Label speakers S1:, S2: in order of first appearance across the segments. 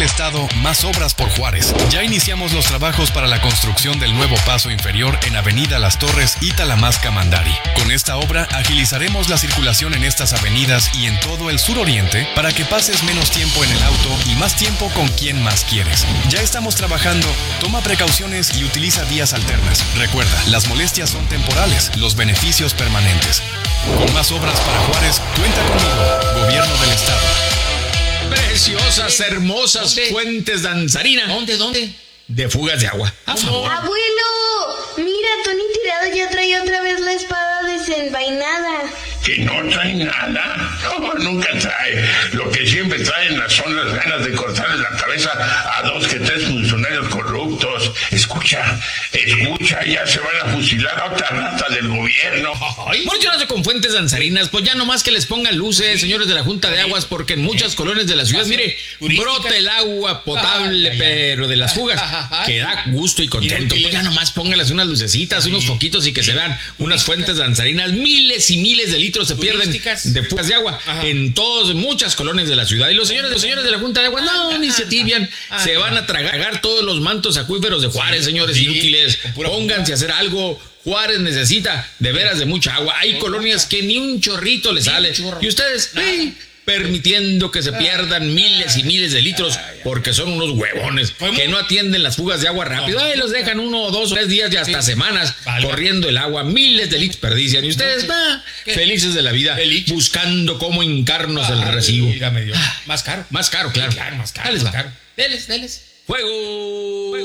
S1: estado, más obras por Juárez. Ya iniciamos los trabajos para la construcción del nuevo paso inferior en Avenida Las Torres y Talamasca-Mandari. Con esta obra agilizaremos la circulación en estas avenidas y en todo el suroriente para que pases menos tiempo en el auto y más tiempo con quien más quieres. Ya estamos trabajando. Toma precauciones y utiliza vías alternas. Recuerda, las molestias son temporales, los beneficios permanentes. Con más obras para Juárez, cuenta conmigo, Gobierno del Estado.
S2: Preciosas, hermosas fuentes danzarinas.
S3: ¿Dónde?
S2: De fugas de agua. A favor.
S4: Abuelo, mira, Tony Tirado ya trae otra vez la espada desenvainada.
S5: ¿Que no trae nada? No, nunca trae. Lo que siempre traen son las ganas de cortarle la cabeza a 2 que 3 funcionarios corruptos. Escucha, ya se van a fusilar a otra rata del gobierno.
S2: Moríchense con fuentes danzarinas, pues ya nomás que les pongan luces, señores de la Junta de Aguas, porque en muchas colonias de la ciudad, mire, brota el agua potable, pero de las fugas, que da gusto y contento. Pues ya nomás pónganles unas lucecitas, unos foquitos y que se vean unas fuentes danzarinas. Miles y miles de litros se pierden de fugas de agua en muchas colonias de la ciudad. Y los señores de la Junta de Aguas, no, ni se tibian, se van a tragar todos los mantos acuíferos de Juárez, señores inútiles. Pónganse a hacer algo. Juárez necesita de veras de mucha agua. Hay colonias que ni un chorrito le sale. Y ustedes, permitiendo que se pierdan miles y miles de litros porque son unos huevones que no atienden las fugas de agua rápido. Los dejan 1, 2 o 3 días y hasta semanas corriendo el agua. Miles de litros perdician. Y ustedes, felices de la vida, buscando cómo hincarnos el recibo.
S3: Más caro.
S2: Más caro, claro.
S3: Más caro.
S2: Dales,
S3: más caro. Deles.
S2: ¡Fuego!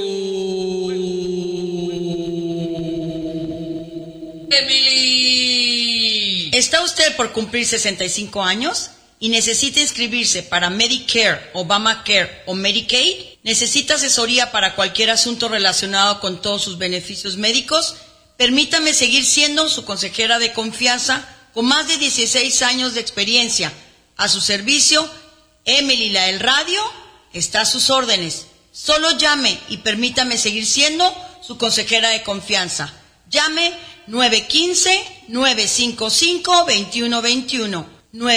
S6: ¡Emily! ¿Está usted por cumplir 65 años y necesita inscribirse para Medicare, Obamacare o Medicaid? ¿Necesita asesoría para cualquier asunto relacionado con todos sus beneficios médicos? Permítame seguir siendo su consejera de confianza con más de 16 años de experiencia. A su servicio, Emily la del radio está a sus órdenes. Solo llame y permítame seguir siendo su consejera de confianza. Llame 915-955-2121.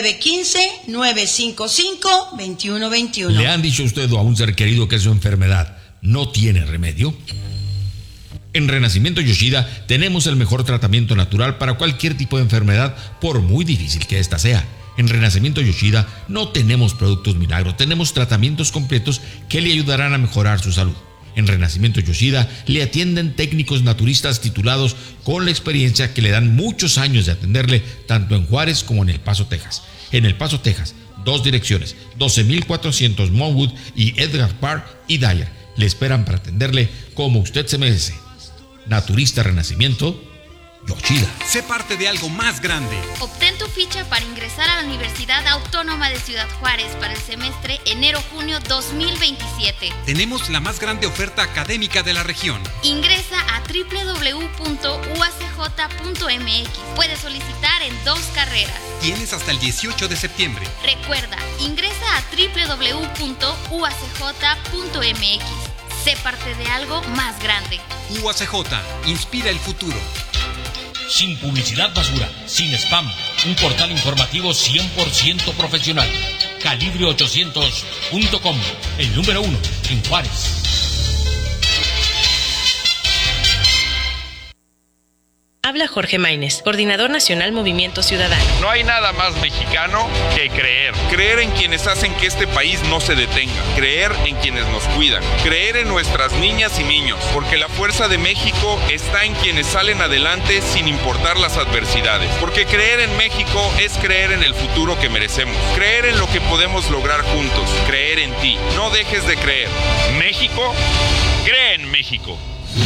S6: 915-955-2121.
S7: ¿Le han dicho a usted o a un ser querido que su enfermedad no tiene remedio? En Renacimiento Yoshida tenemos el mejor tratamiento natural para cualquier tipo de enfermedad, por muy difícil que ésta sea. En Renacimiento Yoshida no tenemos productos milagros, tenemos tratamientos completos que le ayudarán a mejorar su salud. En Renacimiento Yoshida le atienden técnicos naturistas titulados con la experiencia que le dan muchos años de atenderle tanto en Juárez como en El Paso, Texas. En El Paso, Texas, 2 direcciones, 12,400 Monwood y Edgar Park y Dyer. Le esperan para atenderle como usted se merece. Naturista Renacimiento Yoshida.
S8: Sé parte de algo más grande.
S9: Obtén tu ficha para ingresar a la Universidad Autónoma de Ciudad Juárez para el semestre enero-junio 2027.
S8: Tenemos la más grande oferta académica de la región.
S9: Ingresa a www.uacj.mx. Puedes solicitar en 2 carreras.
S8: Tienes hasta el 18 de septiembre.
S9: Recuerda, ingresa a www.uacj.mx. Sé parte de algo más grande.
S8: UACJ, inspira el futuro.
S10: Sin publicidad basura, sin spam, un portal informativo 100% profesional. Calibre800.com, el número 1 en Juárez.
S11: Habla Jorge Maínez, Coordinador Nacional Movimiento Ciudadano.
S12: No hay nada más mexicano que creer. Creer en quienes hacen que este país no se detenga. Creer en quienes nos cuidan. Creer en nuestras niñas y niños. Porque la fuerza de México está en quienes salen adelante sin importar las adversidades. Porque creer en México es creer en el futuro que merecemos. Creer en lo que podemos lograr juntos. Creer en ti. No dejes de creer. México, cree en México.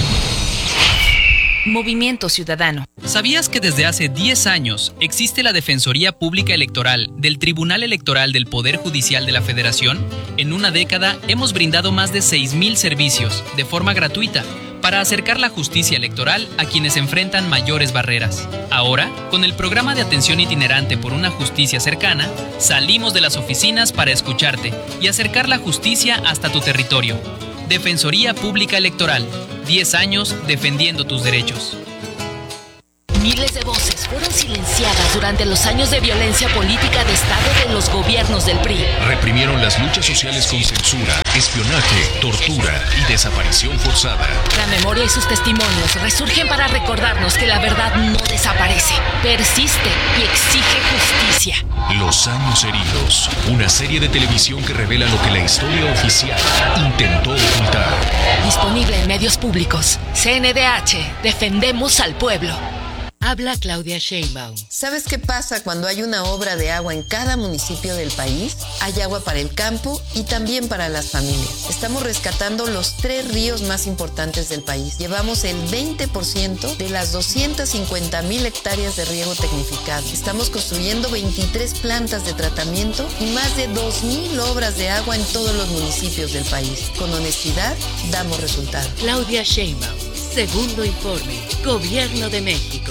S13: Movimiento Ciudadano.
S14: ¿Sabías que desde hace 10 años existe la Defensoría Pública Electoral del Tribunal Electoral del Poder Judicial de la Federación? En una década hemos brindado más de 6,000 servicios de forma gratuita para acercar la justicia electoral a quienes enfrentan mayores barreras. Ahora, con el programa de atención itinerante por una justicia cercana, salimos de las oficinas para escucharte y acercar la justicia hasta tu territorio. Defensoría Pública Electoral, 10 años defendiendo tus derechos.
S13: Miles de voces fueron silenciadas durante los años de violencia política de Estado de los gobiernos del PRI.
S1: Reprimieron las luchas sociales con censura, espionaje, tortura y desaparición forzada.
S13: La memoria y sus testimonios resurgen para recordarnos que la verdad no desaparece, persiste y exige justicia.
S1: Los años heridos, una serie de televisión que revela lo que la historia oficial intentó ocultar.
S13: Disponible en medios públicos. CNDH, defendemos al pueblo.
S15: Habla Claudia Sheinbaum. ¿Sabes qué pasa cuando hay una obra de agua en cada municipio del país? Hay agua para el campo y también para las familias. Estamos rescatando los 3 ríos más importantes del país. Llevamos el 20% de las 250,000 hectáreas de riego tecnificado. Estamos construyendo 23 plantas de tratamiento y más de 2,000 obras de agua en todos los municipios del país. Con honestidad, damos resultados.
S16: Claudia Sheinbaum. Segundo informe. Gobierno de México.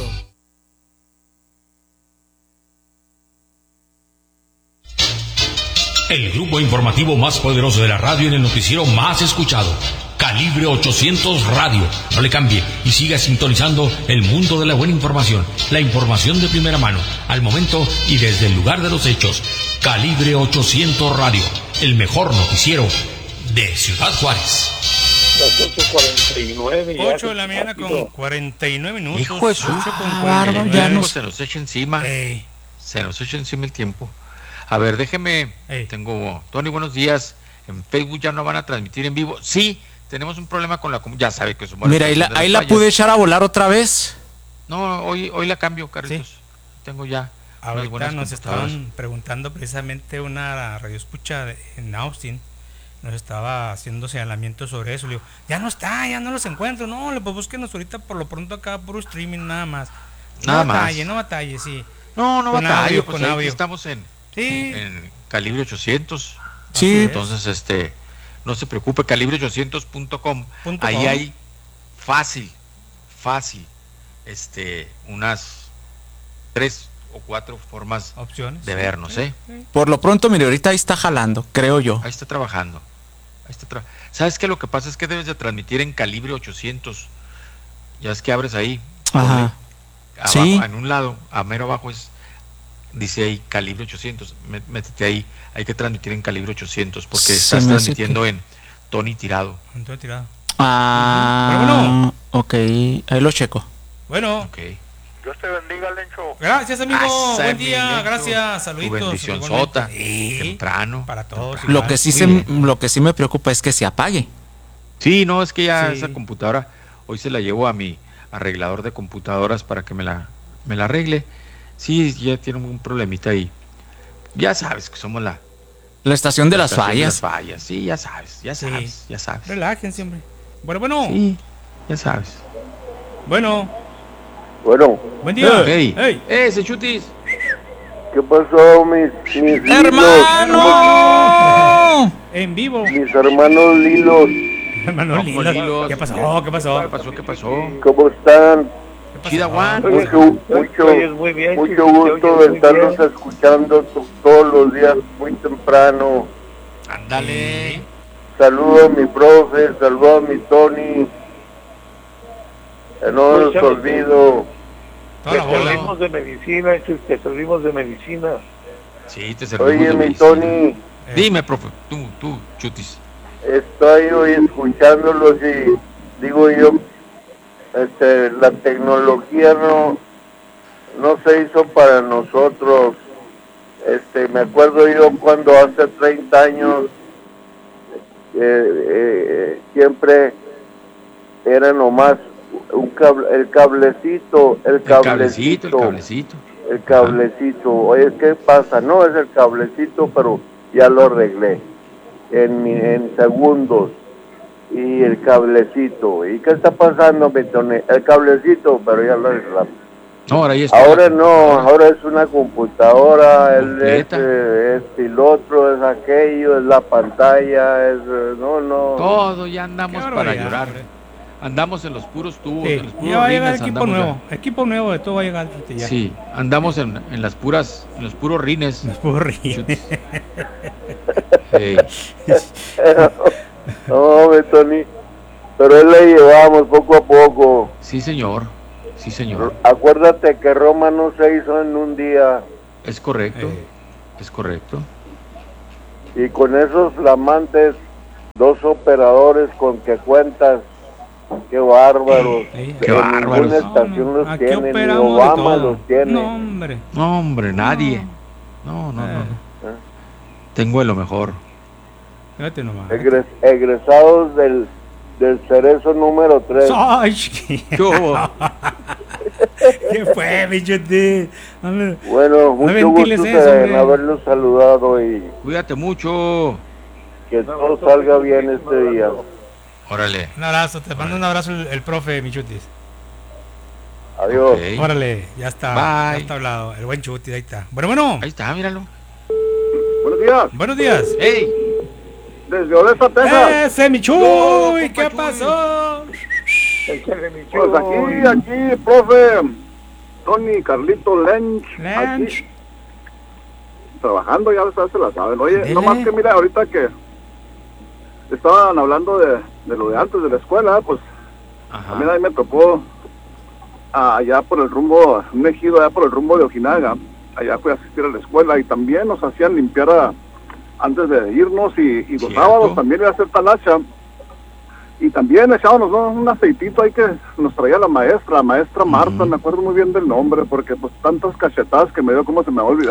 S10: El grupo informativo más poderoso de la radio en el noticiero más escuchado. Calibre 800 Radio. No le cambie y siga sintonizando el mundo de la buena información. La información de primera mano, al momento y desde el lugar de los hechos. Calibre 800 Radio. El mejor noticiero de Ciudad Juárez.
S17: Las 8:49.
S18: 8 de la mañana con 49 minutos.
S19: Hijo de su
S18: ya no
S19: se nos echa encima. Se nos echa encima el tiempo. A ver, déjeme. Tengo. Tony, buenos días. En Facebook ya no van a transmitir en vivo. Sí, tenemos un problema con la. Ya sabe que somos. Mira, ahí la pude echar a volar otra vez.
S18: No,
S19: hoy la cambio, Carlitos. Sí. Tengo ya.
S18: Ahorita nos estaban preguntando precisamente una radioescucha en Austin. Nos estaba haciendo señalamiento sobre eso. Le digo, ya no los encuentro. No, pues búsquenos ahorita por lo pronto acá, puro streaming nada más. No batalle, sí.
S19: No batalle,
S18: con audio.
S19: Estamos en Calibre 800. Sí.
S18: Entonces,
S19: no se preocupe, calibre800.com. Ahí hay fácil, unas 3 o 4 formas
S18: opciones
S19: de vernos, Por lo pronto, mire, ahorita ahí está jalando, creo yo. Ahí está trabajando. ¿Sabes qué? Lo que pasa es que debes de transmitir en Calibre 800. Ya es que abres ahí. Ajá. Abajo, sí. En un lado, a mero abajo dice ahí Calibre 800. Métete ahí. Hay que transmitir en Calibre 800 porque estás transmitiendo en Tony Tirado.
S18: En Tony Tirado.
S19: Pero bueno. Ok, ahí lo checo.
S18: Bueno.
S19: Okay.
S17: Dios te bendiga, Lencho.
S18: Gracias, amigo. Buen día, Lencho. Gracias. Saluditos.
S19: Tu bendición sota. Temprano.
S18: Para todos.
S19: Lo que sí me preocupa es que se apague. Sí, no, es que ya esa computadora, hoy se la llevo a mi arreglador de computadoras para que me la arregle. Sí, ya tiene un problemita ahí. Ya sabes que somos la estación de las fallas. Sí, ya sabes.
S18: Relajen siempre. Bueno.
S19: Sí, ya sabes.
S18: Bueno.
S17: Buen
S18: día.
S19: Ese Chutis.
S17: ¿Qué pasó, mis
S18: ¡hermano! En vivo.
S17: Mis hermanos Lilos.
S18: Hermanos Lilos. ¿Qué pasó?
S19: ¿Qué pasó?
S17: ¿Cómo están?
S19: Chida, Juan.
S17: Mucho gusto de estarlos escuchando todos los días muy temprano.
S19: Ándale.
S17: Saludo a mi profe, saludo a mi Tony. No los olvido.
S18: Te
S17: servimos de medicina, te servimos de medicina.
S19: Sí, te servimos de
S17: medicina. Oye, mi Tony.
S19: Dime, profe, tú, Chutis.
S17: Estoy hoy escuchándolos y digo yo, la tecnología no se hizo para nosotros. Me acuerdo yo cuando hace 30 años siempre era nomás el cablecito. Oye, ¿qué pasa? No es el cablecito, pero ya lo arreglé en segundos. Y el cablecito. ¿Y qué está pasando, Betone? El cablecito, pero ya lo arreglamos.
S19: No, ahora
S17: es una computadora, es y lo otro es aquello, es la pantalla, no.
S19: Todo ya andamos para llorar. Andamos en los puros tubos, en los puros
S18: ya va a llegar equipo nuevo, de todo va a llegar ya.
S19: Sí, andamos en los puros rines.
S18: Los puros rines.
S17: No, Betoni, pero él le llevamos poco a poco.
S19: Sí, señor. Sí, señor.
S17: Acuérdate que Roma no se hizo en un día.
S19: Es correcto, es correcto.
S17: Y con esos flamantes 2 operadores con que cuentas, qué bárbaros.
S19: Qué bárbaros.
S17: Ninguna estación los tiene, ni
S18: operamos
S17: Obama
S18: de todo.
S17: los tiene.
S18: No,
S19: hombre, nadie. No. Tengo de lo mejor.
S18: Fíjate nomás.
S17: Egresados del Cerezo número 3.
S18: ¡Ay! ¿Qué fue, bichote?
S17: Bueno, mucho gusto en haberlos saludado y
S19: cuídate mucho.
S17: Que todo salga bien este día.
S19: Órale.
S18: Un abrazo, te mando un abrazo el profe, mi Chutis.
S17: Adiós.
S19: Okay.
S18: Órale, ya está.
S19: Bye.
S18: Ya está hablado. El buen Chutis, ahí está. Bueno.
S19: Ahí está, míralo.
S17: Buenos días.
S18: Buenos días.
S19: ¡Ey!
S17: Desde Odessa, Texas.
S18: ¡Ese, mi Chuy! ¿Qué pasó?
S17: Pues aquí, profe. Tony, Carlito, Lench. Aquí, trabajando, ya se la saben. Oye, no más que mira, ahorita que estaban hablando de lo de antes de la escuela, pues también ahí me tocó allá por el rumbo, un ejido allá por el rumbo de Ojinaga. Allá fui a asistir a la escuela y también nos hacían limpiar antes de irnos y los sábados también iba a hacer talacha. Y también echábamos un aceitito ahí que nos traía la maestra Marta, me acuerdo muy bien del nombre, porque pues tantas cachetadas que me dio, ¿cómo se me va a olvidar?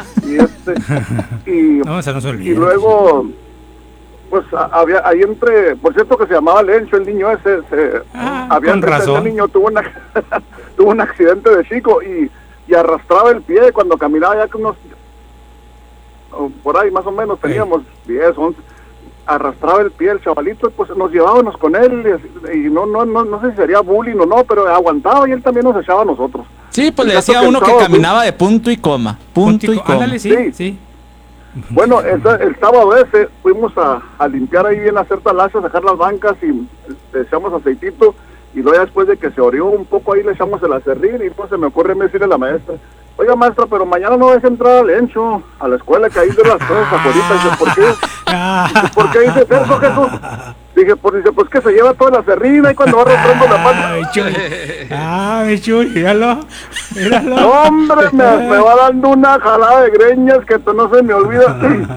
S18: No, se nos olvida.
S17: Y luego, pues había ahí por cierto que se llamaba Lencho, el niño ese,
S18: con razón.
S17: Ese niño tuvo un accidente de chico y arrastraba el pie cuando caminaba ya con unos, por ahí más o menos teníamos 10, 11, arrastraba el pie el chavalito y pues nos llevábamos con él y no sé si sería bullying o no, pero aguantaba y él también nos echaba a nosotros.
S20: Sí, pues le decía a uno que caminaba de punto y coma. Punto y coma.
S18: Ándale, sí.
S17: Bueno, el sábado ese fuimos a limpiar ahí bien, a hacer talachas, sacar las bancas y le echamos aceitito y luego después de que se orió un poco ahí le echamos el acerrín y pues se me ocurre decirle a la maestra: oiga maestra, pero mañana no deje entrar al Lencho a la escuela, que ahí de las cosas afuera. Dice, ¿por qué? ¿Por qué dices eso, Jesús? Dije, pues que se lleva toda la serrina y cuando va arrastrando la pata.
S18: Mi Chuy, míralo.
S17: No, hombre, me va dando una jalada de greñas que no se me olvida.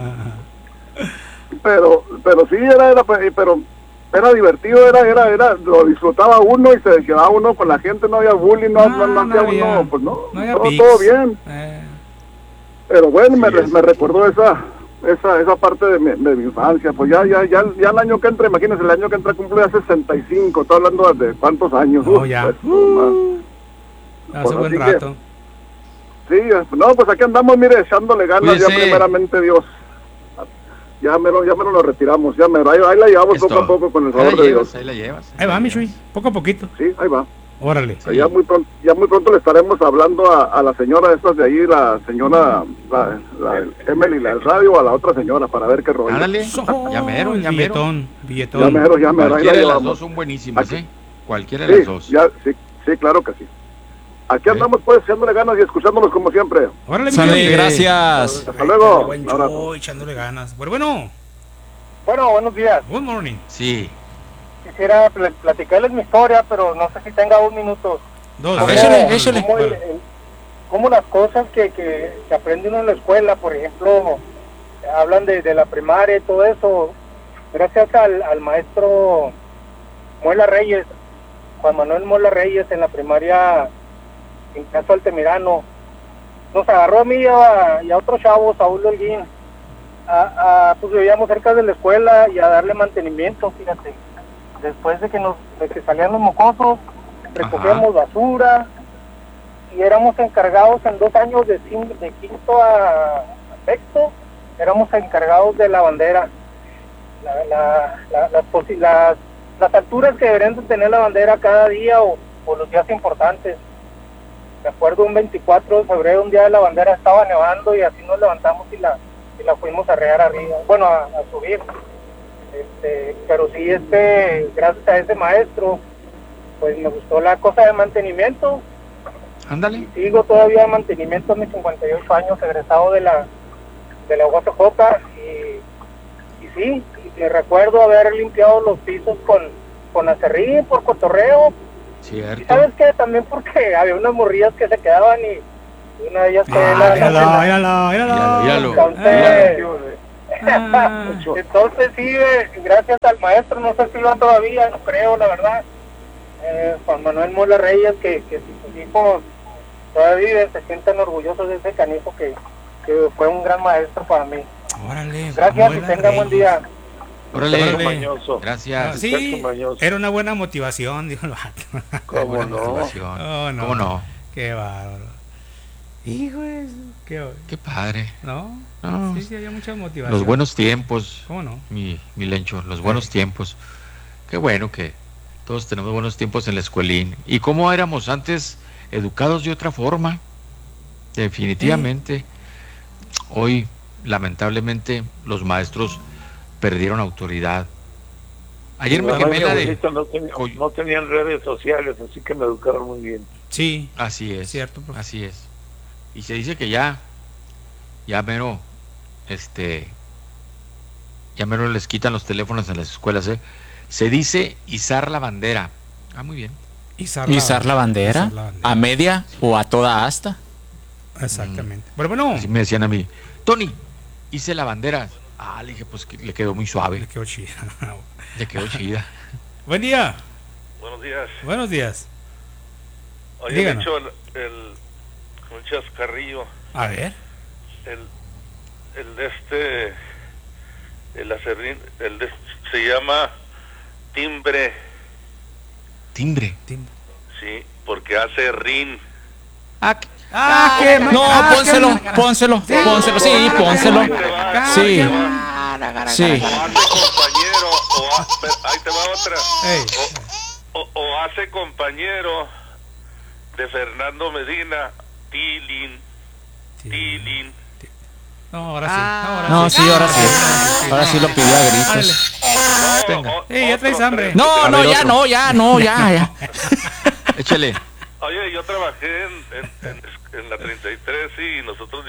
S17: Pero sí, era divertido, lo disfrutaba uno y se quedaba uno con la gente, no había bullying, no hacía uno, pues no todo bien. Pero bueno, me recordó esa parte de mi infancia. Pues ya el año que entra, imagínense, el año que entra cumple ya 65, estoy hablando de cuántos años.
S18: Ya. Hace buen rato.
S17: Pues aquí andamos, mire, echándole ganas, ya primeramente Dios. Ya mero lo retiramos, ahí la llevamos poco a poco con el favor de Dios.
S19: Ahí la llevas.
S18: Ahí va, mi Chuy, poco a poquito.
S17: Sí, ahí va.
S18: Órale.
S17: Sí. Ya muy pronto le estaremos hablando a la señora estas de ahí, la señora, la Emily, la del radio, a la otra señora, para ver qué rollo.
S19: Ándale, ya mero.
S18: Billetón.
S17: Ya mero.
S19: Cualquiera de las dos son buenísimas, Cualquiera de las dos.
S17: Sí, claro que sí. Aquí andamos pues echándole ganas y escuchándonos como siempre.
S18: Órale,
S20: gracias.
S17: Hasta luego.
S18: Echándole ganas. Bueno,
S21: buenos días.
S18: Good morning.
S19: Sí.
S21: Quisiera platicarles mi historia, pero no sé si tenga 2 minutos.
S20: Échale.
S21: Como las cosas que aprende uno en la escuela, por ejemplo, hablan de la primaria y todo eso. Gracias al maestro Mola Reyes, Juan Manuel Mola Reyes, en la primaria en Caso Altamirano, nos agarró a mí y a otro chavo, Saúl Holguín, pues vivíamos cerca de la escuela y a darle mantenimiento, fíjate. Después de que salían los mocosos, recogíamos basura y éramos encargados en 2 años de quinto a sexto, éramos encargados de la bandera, las alturas que deberían de tener la bandera cada día o los días importantes. Me acuerdo un 24 de febrero, un día de la bandera, estaba nevando y así nos levantamos y la fuimos a regar arriba, bueno, a subir. Pero sí, gracias a ese maestro, pues me gustó la cosa de mantenimiento.
S19: Ándale.
S21: Y sigo todavía en mantenimiento a mis 58 años, egresado de la UAPJ, y sí, me recuerdo haber limpiado los pisos con acerrín por cotorreo,
S19: Cierto.
S21: ¿Y sabes qué? También porque había unas morrillas que se quedaban y una de ellas Entonces sí, gracias al maestro, no sé si va todavía, no creo, la verdad. Juan Manuel Mola Reyes, que si sus hijos todavía se sienten orgullosos de ese canijo que fue un gran maestro para mí.
S18: Órale,
S21: gracias y tenga buen día.
S19: Órale. Gracias.
S18: Sí, era una buena motivación, dijo el vato.
S17: ¿Cómo no?
S18: Oh, no?
S19: ¿Cómo no?
S18: Qué bárbaro. Hijo,
S19: qué padre.
S18: ¿No?
S19: No.
S18: Sí, había mucha motivación.
S19: Los buenos tiempos.
S18: ¿Cómo no?
S19: Mi Lencho, los buenos tiempos. Qué bueno que todos tenemos buenos tiempos en la escuelín. ¿Y cómo éramos antes educados de otra forma? Definitivamente. Hoy, lamentablemente, los maestros perdieron autoridad. Ayer me quemé la de...
S17: No tenían redes sociales, así que me educaron muy bien.
S18: Sí.
S19: Así es.
S18: Cierto, profe.
S19: Así es. Y se dice que ya mero, ya mero les quitan los teléfonos en las escuelas, ¿eh? Se dice izar la bandera. Ah, muy bien.
S20: ¿Izar la bandera? ¿A media o a toda asta?
S18: Exactamente. Pero bueno.
S19: Así me decían a mí, Tony, hice la bandera. Ah, le dije, pues que le quedó muy suave.
S18: Le quedó chida.
S19: Le quedó chida.
S18: Buen día.
S4: Buenos días.
S18: Buenos días.
S4: Oye, de hecho, un chascarrillo.
S18: A ver.
S4: El acerrín, se llama timbre.
S19: ¿Timbre?
S4: Sí, porque hace rin.
S20: No, pónselo, sí, pónselo. Sí. Sí.
S4: O hace compañero, ahí te va otra. O hace compañero de Fernando Medina, Tilín.
S18: No, ahora sí.
S20: Ahora sí lo pidió a gritos.
S18: Ya traes hambre.
S20: No, ya.
S19: Échale.
S4: Oye, yo trabajé en la 33 y nosotros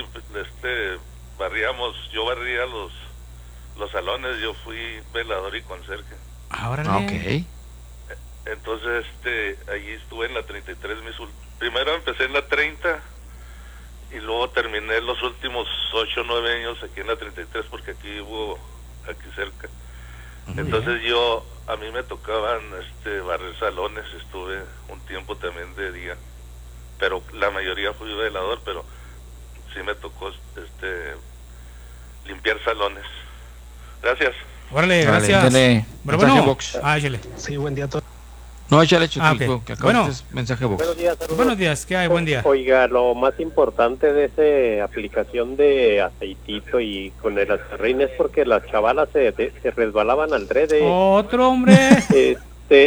S4: yo barría los salones, yo fui velador y conserje.
S18: Ahora
S19: okay.
S4: Entonces, allí estuve en la 33, primero empecé en la 30 y luego terminé los últimos 8 o 9 años aquí en la 33 porque aquí cerca. Entonces a mí me tocaban barrer salones, estuve un tiempo también de día, pero la mayoría fui velador, pero sí me tocó limpiar salones. Gracias.
S18: Órale, gracias.
S19: Pero bueno,
S18: échale.
S22: Sí, buen día a todos.
S19: No, échale,
S18: okay.
S19: Bueno, mensaje box.
S22: Buenos
S18: días, ¿qué hay? Buen día.
S22: Oiga, lo más importante de esa aplicación de aceitito y con el acerrín es porque las chavalas se resbalaban al drede.
S18: Otro hombre.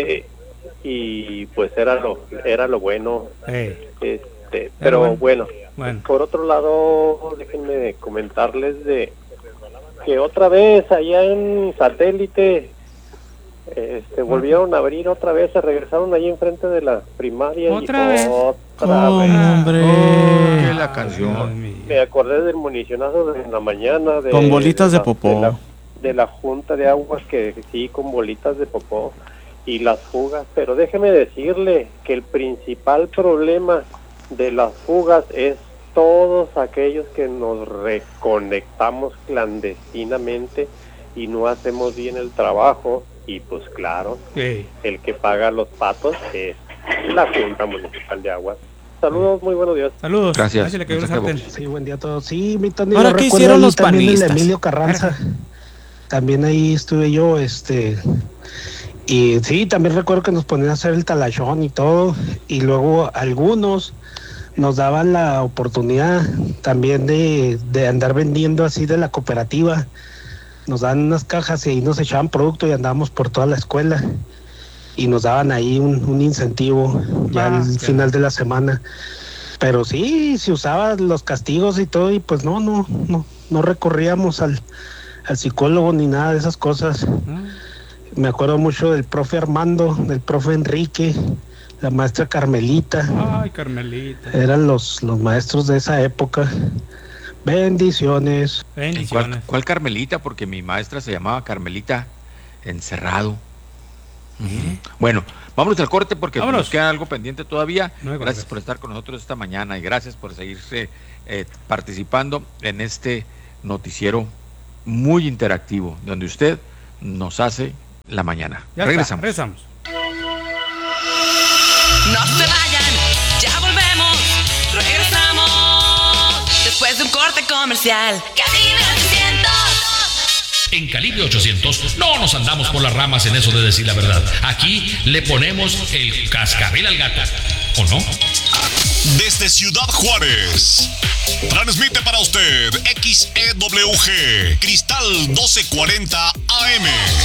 S22: Y pues era lo bueno. Pero bueno. Por otro lado, déjenme comentarles de que otra vez allá en Satélite volvieron a abrir otra vez, se regresaron ahí enfrente de la primaria.
S18: ¿Otra vez?
S20: Hombre.
S19: La canción.
S22: Me acordé del municionazo de la mañana.
S20: Con bolitas de popó.
S22: De la Junta de Aguas, que sí, con bolitas de popó y las fugas. Pero déjeme decirle que el principal problema de las fugas es todos aquellos que nos reconectamos clandestinamente y no hacemos bien el trabajo. Y pues claro, el que paga los patos es la Junta Municipal de Aguas. Saludos, muy buenos días.
S18: Saludos.
S19: Gracias.
S22: Sí, buen día a todos. Sí, mi Tony,
S20: ahora, ¿qué hicieron los panistas?
S22: El Emilio Carranza. También ahí estuve yo, y sí, también recuerdo que nos ponían a hacer el talachón y todo, y luego algunos nos daban la oportunidad también de andar vendiendo así de la cooperativa. Nos daban unas cajas y ahí nos echaban producto y andábamos por toda la escuela y nos daban ahí un incentivo ya al final de la semana. Pero sí, se usaban los castigos y todo y pues no recorríamos al psicólogo ni nada de esas cosas. Me acuerdo mucho del profe Armando, del profe Enrique, la maestra Carmelita.
S18: Ay, Carmelita.
S22: Eran los maestros de esa época. Bendiciones.
S19: ¿Cuál Carmelita? Porque mi maestra se llamaba Carmelita Encerrado. Bueno, vámonos al corte porque nos queda algo pendiente todavía. Gracias por estar con nosotros esta mañana y gracias por seguirse participando en este noticiero muy interactivo, donde usted nos hace la mañana. Regresamos.
S3: No se vayan, ya volvemos, regresamos, después de un corte comercial. Calibre 800.
S7: En Calibre 800 no nos andamos por las ramas en eso de decir la verdad. Aquí le ponemos el cascabel al gato, ¿o no?
S5: Desde Ciudad Juárez, transmite para usted XEWG Cristal 1240 AM.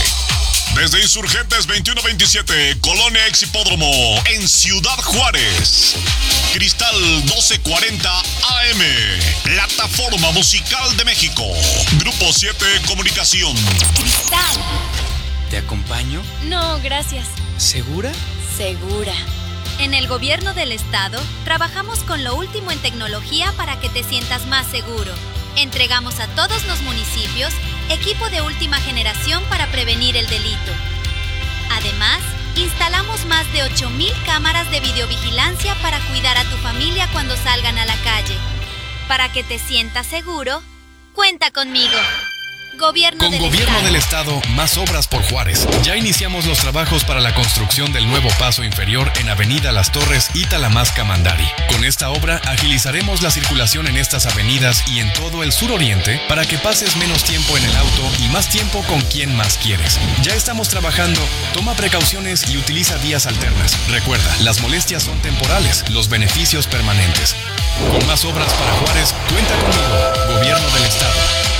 S5: Desde Insurgentes 2127, Colonia Ex-Hipódromo, en Ciudad Juárez. Cristal 1240 AM, Plataforma Musical de México. Grupo 7 Comunicación.
S23: Cristal.
S24: ¿Te acompaño?
S23: No, gracias.
S24: ¿Segura?
S23: Segura.
S9: En el gobierno del estado, trabajamos con lo último en tecnología para que te sientas más seguro. Entregamos a todos los municipios equipo de última generación para prevenir el delito. Además, instalamos más de 8,000 cámaras de videovigilancia para cuidar a tu familia cuando salgan a la calle. Para que te sientas seguro, cuenta conmigo. Gobierno
S1: del Estado, más obras por Juárez. Ya iniciamos los trabajos para la construcción del nuevo paso inferior en Avenida Las Torres y Talamasca Mandari. Con esta obra agilizaremos la circulación en estas avenidas y en todo el suroriente para que pases menos tiempo en el auto y más tiempo con quien más quieres. Ya estamos trabajando, toma precauciones y utiliza vías alternas. Recuerda, las molestias son temporales, los beneficios permanentes. Con más obras para Juárez, cuenta conmigo, Gobierno del Estado.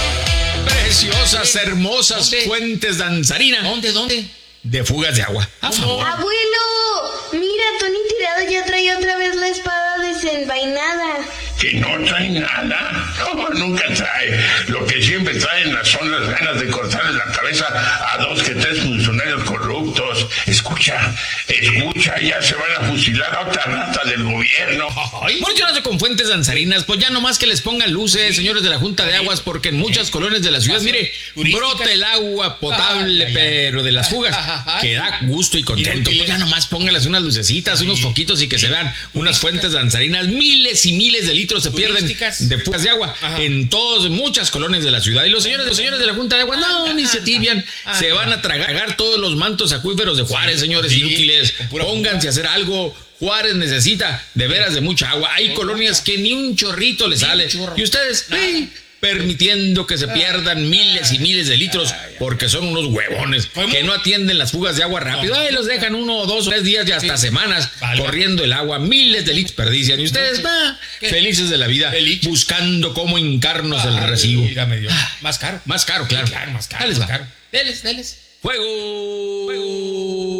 S2: Preciosas, hermosas fuentes danzarinas.
S24: ¿Dónde?
S2: De fugas de agua.
S25: ¡Abuelo! Mira, Tony Tirado ya trae otra vez la espada desenvainada.
S26: ¿Que no trae nada? No, nunca trae. Lo que siempre traen son las ganas de cortarle la cabeza a 2 que 3 funcionarios corruptos. Escucha, ya se van a fusilar a otra rata del gobierno.
S2: Funcionando con fuentes danzarinas, pues ya nomás que les pongan luces, señores de la Junta de Aguas, porque en muchas colonias de la ciudad, mire, brota el agua potable, pero de las fugas, que da gusto y contento. Pues ya nomás pónganles unas lucecitas, unos foquitos y que se vean unas fuentes danzarinas. Miles y miles de litros se pierden de fugas de agua en muchas colonias de la ciudad. Y los señores de la Junta de Aguas, no, ni se tibian, se van a tragar todos los mantos acuíferos de Juárez, señores inútiles. Pónganse a hacer algo. Juárez necesita de veras de mucha agua. Hay colonias que ni un chorrito le sale. Y ustedes, permitiendo que se pierdan miles y miles de litros porque son unos huevones que no atienden las fugas de agua rápido. Los dejan 1 o 2 o 3 días y hasta semanas corriendo el agua. Miles de litros perdician. Y ustedes, felices de la vida, buscando cómo hincarnos el recibo.
S24: Más caro.
S2: Más caro, claro.
S24: Más caro.
S2: Dales,
S24: más caro. Deles.
S2: Fuego.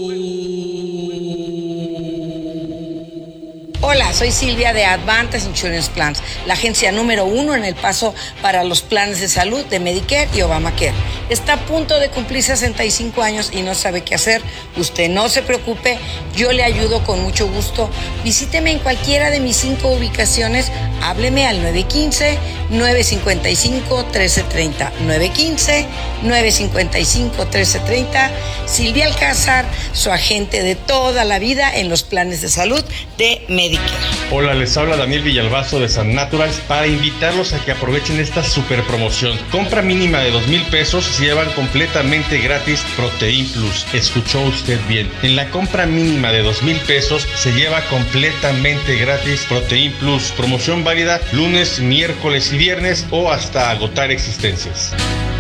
S27: Hola, soy Silvia de Advantage Insurance Plans, la agencia número 1 en El Paso para los planes de salud de Medicare y Obamacare. Está a punto de cumplir 65 años y no sabe qué hacer. Usted no se preocupe, yo le ayudo con mucho gusto. Visíteme en cualquiera de mis 5 ubicaciones. Hábleme al 915-955-1330. 915-955-1330. Silvia Alcázar, su agente de toda la vida en los planes de salud de Medicare.
S28: Hola, les habla Daniel Villalbazo de San Naturals para invitarlos a que aprovechen esta super promoción. Compra mínima de 2,000 pesos y se llevan completamente gratis Protein Plus. Escuchó usted bien. En la compra mínima de 2,000 pesos se lleva completamente gratis Protein Plus. Promoción válida lunes, miércoles y viernes o hasta agotar existencias.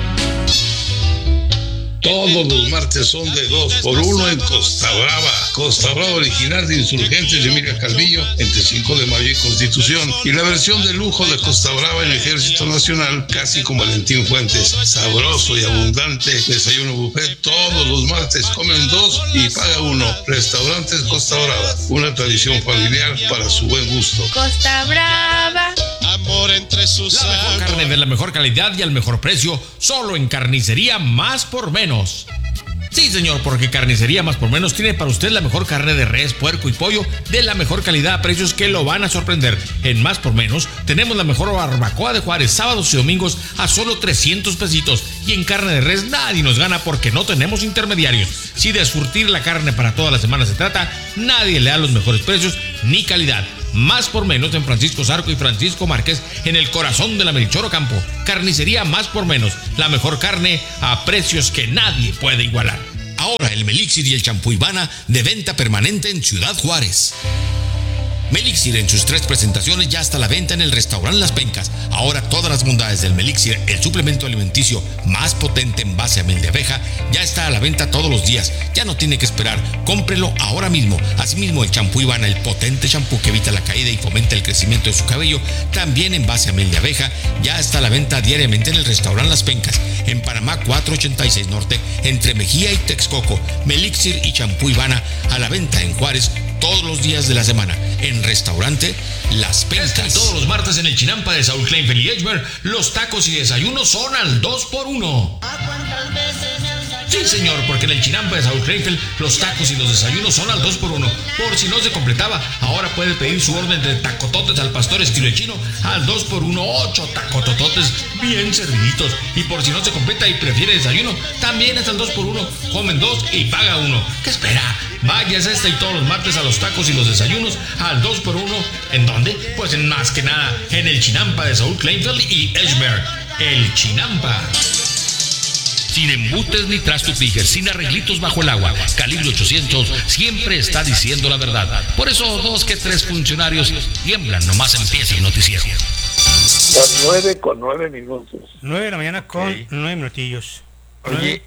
S29: Todos los martes son de 2x1 en Costa Brava. Costa Brava original de Insurgentes de Emilia Calvillo, entre 5 de mayo y Constitución. Y la versión de lujo de Costa Brava en Ejército Nacional, casi con Valentín Fuentes. Sabroso y abundante desayuno buffet. Todos los martes comen 2 y paga 1. Restaurantes Costa Brava, una tradición familiar para su buen gusto.
S23: Costa Brava.
S5: Amor entre sus
S7: La mejor carne de la mejor calidad y al mejor precio, solo en Carnicería Más por Menos. Sí, señor, porque Carnicería Más por Menos tiene para usted la mejor carne de res, puerco y pollo de la mejor calidad a precios que lo van a sorprender. En Más por Menos tenemos la mejor barbacoa de Juárez, sábados y domingos a solo 300 pesitos. Y en carne de res nadie nos gana porque no tenemos intermediarios. Si de surtir la carne para toda la semana se trata, nadie le da los mejores precios ni calidad. Más por Menos en Francisco Zarco y Francisco Márquez, en el corazón de la Melchor Ocampo. Carnicería Más por Menos, la mejor carne a precios que nadie puede igualar.
S1: Ahora el Melixir y el champú Ivana de venta permanente en Ciudad Juárez. Melixir en sus 3 presentaciones ya está a la venta en el restaurante Las Pencas. Ahora todas las bondades del Melixir, el suplemento alimenticio más potente en base a miel de abeja, ya está a la venta todos los días. Ya no tiene que esperar, cómprelo ahora mismo. Asimismo el champú Ivana, el potente champú que evita la caída y fomenta el crecimiento de su cabello, también en base a miel de abeja, ya está a la venta diariamente en el restaurante Las Pencas, en Panamá 486 Norte, entre Mejía y Texcoco. Melixir y champú Ivana a la venta en Juárez todos los días de la semana, en restaurante Las Pencas.
S7: Todos los martes en el Chinampa de Saúl Kleinfeld y Edgemer, los tacos y desayunos son al 2x1. Sí, señor, porque en el Chinampa de Saúl Kleinfeld, los tacos y los desayunos son al 2x1. Por si no se completaba, ahora puede pedir su orden de tacototes al pastor estilo chino al 2x1, 8 tacotototes bien serviditos. Y por si no se completa y prefiere desayuno, también es al 2x1. Comen 2 y paga 1. ¿Qué espera? Vayas y todos los martes a los tacos y los desayunos al 2x1. ¿En dónde? Pues en más que nada, en el Chinampa de Saúl Kleinfeld y Edgemer. El Chinampa.
S1: Sin embutes ni trasto fijas, sin arreglitos bajo el agua. Calibre 800 siempre está diciendo la verdad. Por eso 2 que 3 funcionarios tiemblan nomás empieza el noticiero.
S21: Las 9:09.
S18: 9 de la mañana con 9 minutillos.
S19: Oye,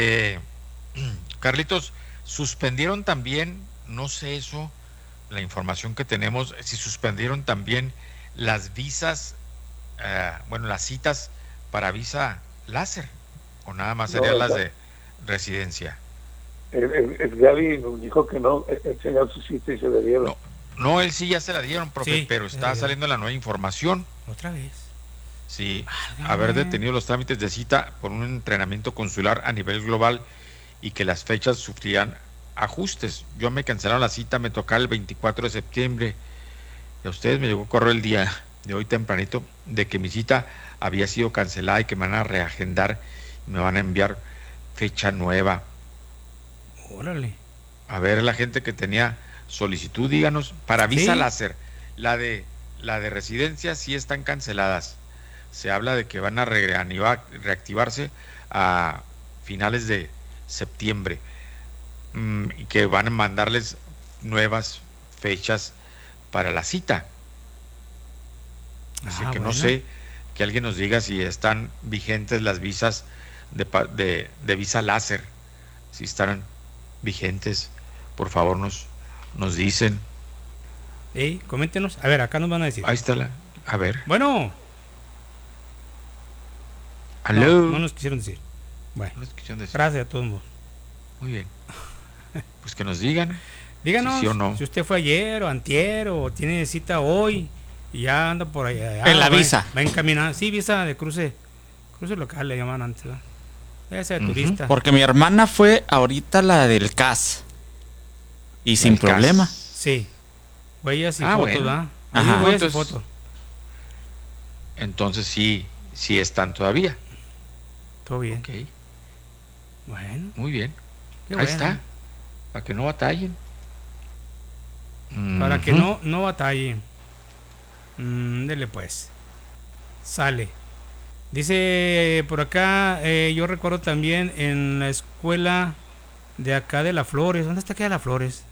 S19: Carlitos, suspendieron también, no sé eso, la información que tenemos, si suspendieron también las visas, las citas para visa láser. ¿O nada más serían las de residencia?
S21: El Gaby nos dijo que no, él tenía su cita y se le dieron.
S19: No, él sí ya se la dieron, profe, sí, pero está saliendo la nueva información.
S18: ¿Otra vez?
S19: Sí, haber detenido los trámites de cita por un entrenamiento consular a nivel global y que las fechas sufrían ajustes. Yo me cancelaron la cita, me tocaba el 24 de septiembre. Y a ustedes me llegó correo el día de hoy tempranito de que mi cita había sido cancelada y que me van a reagendar. Me van a enviar fecha nueva.
S18: Órale.
S19: A ver, la gente que tenía solicitud, díganos, para visa láser, la de residencia sí están canceladas. Se habla de que van a reactivarse a finales de septiembre y que van a mandarles nuevas fechas para la cita. Así que no sé, que alguien nos diga si están vigentes las visas de visa láser, si estarán vigentes, por favor nos dicen.
S18: Coméntenos, a ver, acá nos van a decir.
S19: Ahí está a ver.
S18: Bueno.
S19: ¿Aló?
S18: No nos quisieron decir. Bueno, gracias a todos modos.
S19: Muy bien. Pues que nos digan.
S18: Díganos
S19: si sí o no.
S18: Si usted fue ayer o antier o tiene cita hoy y ya anda por allá.
S20: En la visa.
S18: Va encaminada. Sí, visa de cruce local le llaman antes, ¿verdad? Esa de turista.
S20: Porque mi hermana fue ahorita la del CAS. Y sin problema.
S18: Sí. Huellas y fotos,
S19: bueno.
S18: ¿verdad?
S20: Ajá.
S18: Huellas y fotos.
S19: Entonces sí están todavía.
S18: Todo bien.
S19: Ok.
S18: Bueno.
S19: Muy bien.
S18: Qué
S19: Ahí
S18: bueno.
S19: está. Para que no batallen.
S18: Para que no batallen. Dele pues. Sale. Dice por acá, yo recuerdo también en la escuela de acá de La Flores. ¿Dónde está acá de La Flores?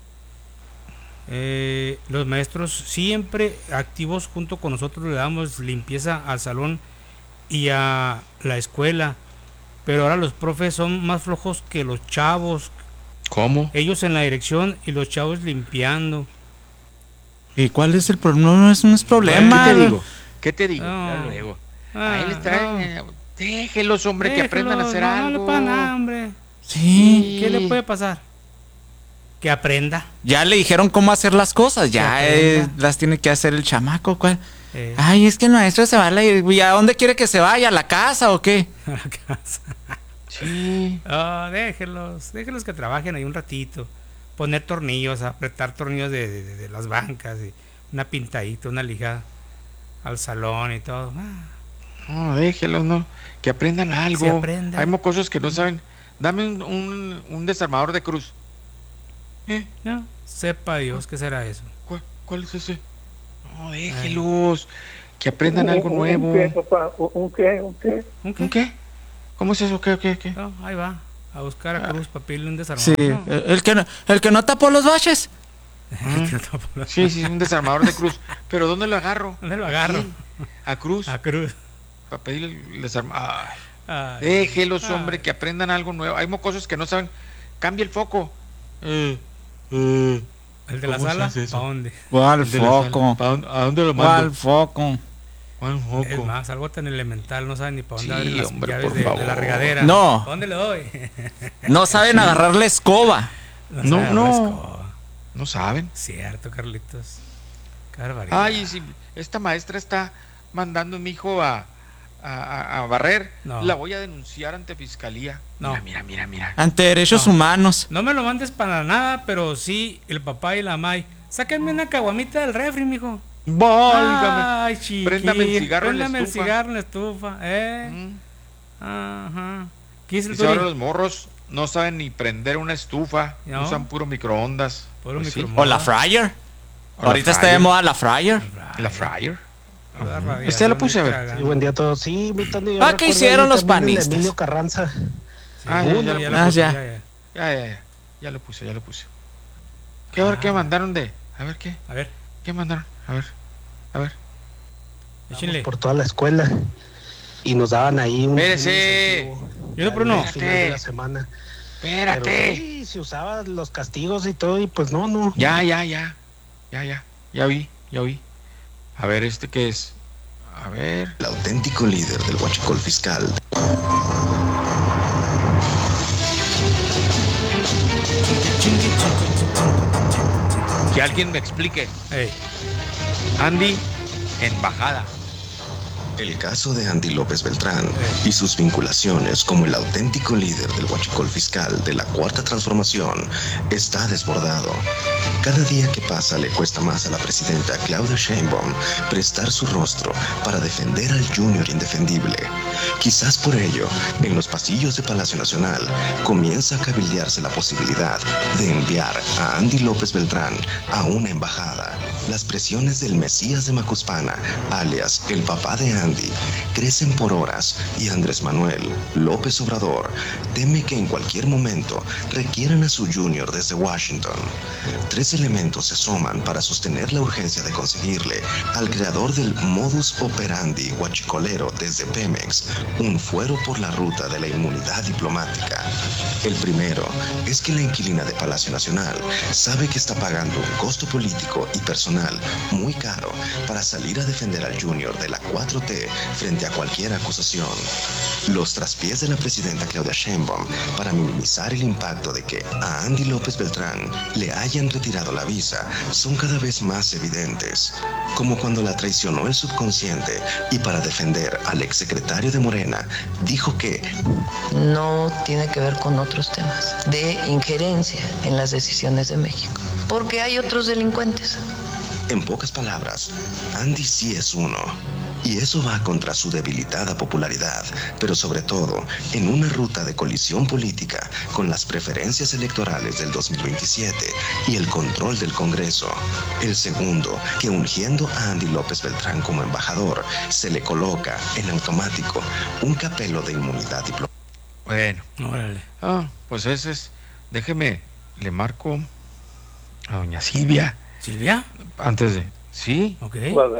S18: Los maestros siempre activos junto con nosotros, le damos limpieza al salón y a la escuela. Pero ahora los profes son más flojos que los chavos.
S19: ¿Cómo?
S18: Ellos en la dirección y los chavos limpiando.
S20: ¿Y cuál es el problema? No es problema.
S19: ¿Qué te digo?
S18: No.
S19: Ya luego. Ahí les traen. Déjelos, hombre, que aprendan a hacer algo.
S18: No le pasa nada, hombre.
S20: Sí.
S18: ¿Qué le puede pasar? Que aprenda.
S20: Ya le dijeron cómo hacer las cosas. Ya las tiene que hacer el chamaco. ¿Cuál? Ay, es que el maestro se va a ¿y a dónde quiere que se vaya? ¿A la casa o qué?
S18: A la casa. Déjenlos que trabajen ahí un ratito. Poner tornillos, apretar tornillos de las bancas, y una pintadita, una lijada al salón y todo.
S19: No, déjenlos, no. Que aprendan algo.
S18: Sí, aprendan.
S19: Hay mocosos que no saben. Dame un desarmador de cruz.
S18: No, sepa Dios qué será eso.
S19: ¿Cuál es ese? No, déjenlos. Que aprendan algo nuevo.
S21: ¿Un qué, papá? ¿Un qué?
S19: ¿Un qué? ¿Cómo es eso? ¿Qué?
S18: No, ahí va. A buscar a Cruz para pedirle un desarmador.
S20: Sí, el que no tapó los baches.
S19: Sí, un desarmador de cruz. Pero ¿dónde lo agarro?
S18: ¿Dónde lo agarro?
S19: A Cruz. Para pedirle el desarmador. Déjelos, hombre, que aprendan algo nuevo. Hay mocosos que no saben. Cambia el foco.
S18: ¿El de la sala? ¿Para dónde?
S20: ¿Cuál foco?
S19: ¿A dónde lo mando?
S20: ¿Cuál foco?
S18: Es más, algo tan elemental, no saben ni para dónde abrir las
S19: hombre,
S18: llaves
S19: por favor.
S18: de la regadera.
S20: No.
S18: ¿Dónde le doy?
S20: No saben agarrar la escoba.
S19: No saben.
S18: Cierto, Carlitos. Qué barbaridad.
S19: Ay, si esta maestra está mandando a mi hijo a barrer, la voy a denunciar ante fiscalía.
S18: No.
S19: Mira.
S20: Ante derechos humanos.
S18: No me lo mandes para nada, pero sí el papá y la mamá. Sáquenme una caguamita del refri, mijo.
S19: Válgame.
S18: Ay, chiquito.
S19: Préndame el cigarro en la
S18: Préndame el
S19: estufa.
S18: cigarro en la estufa. Ajá. ¿Qué es el
S19: Dice, ahora los morros no saben ni prender una estufa, usan puro microondas.
S20: O la fryer. Ahorita está de moda la fryer.
S19: La fryer.
S20: Usted lo puse a ver.
S22: Sí, buen día a todos. Sí,
S20: ¿qué hicieron los panistas?
S22: Emilio Carranza.
S19: Ya lo puse. ¿Qué mandaron de? A ver qué. ¿Qué mandaron? A ver.
S22: Por toda la escuela. Y nos daban ahí un.
S19: Espérese.
S22: Yo por uno. De la semana.
S19: Espérate.
S22: Pero sí, se usaban los castigos y todo, y pues no.
S19: Ya vi. A ver, ¿qué es? A ver.
S6: El auténtico líder del huachicol fiscal.
S19: Que alguien me explique. Andy, embajada.
S6: El caso de Andy López Beltrán y sus vinculaciones como el auténtico líder del huachicol fiscal de la Cuarta Transformación está desbordado. Cada día que pasa le cuesta más a la presidenta Claudia Sheinbaum prestar su rostro para defender al Junior indefendible. Quizás por ello, en los pasillos de Palacio Nacional comienza a cabildearse la posibilidad de enviar a Andy López Beltrán a una embajada. Las presiones del Mesías de Macuspana, alias el papá de Andy, crecen por horas y Andrés Manuel López Obrador teme que en cualquier momento requieran a su Junior desde Washington. 3 elementos se suman para sostener la urgencia de conseguirle al creador del modus operandi huachicolero desde Pemex un fuero por la ruta de la inmunidad diplomática. El primero es que la inquilina de Palacio Nacional sabe que está pagando un costo político y personal muy caro para salir a defender al Junior de la 4T frente a cualquier acusación. Los traspiés de la presidenta Claudia Sheinbaum para minimizar el impacto de que a Andy López Beltrán le hayan retirado la visa son cada vez más evidentes, como cuando la traicionó el subconsciente y para defender al exsecretario de Morena dijo que
S8: no tiene que ver con otros temas de injerencia en las decisiones de México, porque hay otros delincuentes.
S6: En pocas palabras, Andy sí es uno. Y eso va contra su debilitada popularidad, pero sobre todo en una ruta de colisión política con las preferencias electorales del 2027 y el control del Congreso. El segundo, que ungiendo a Andy López Beltrán como embajador, se le coloca en automático un capelo de inmunidad diplomática.
S19: Bueno,
S18: órale.
S19: Pues ese es. Déjeme, le marco a doña Silvia.
S18: ¿Silvia?
S19: Antes de. Sí.
S18: Ok.